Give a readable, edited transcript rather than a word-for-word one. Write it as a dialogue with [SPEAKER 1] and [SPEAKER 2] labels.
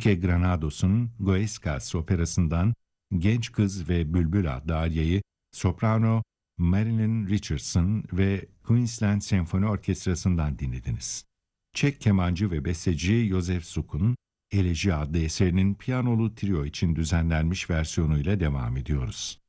[SPEAKER 1] Enrique Granados'un Goescas operasından Genç Kız ve Bülbül adlı aryayı soprano Marilyn Richardson ve Queensland Senfoni Orkestrası'ndan dinlediniz. Çek kemancı ve besteci Josef Suk'un Eleji adlı eserinin piyanolu trio için düzenlenmiş versiyonuyla devam ediyoruz.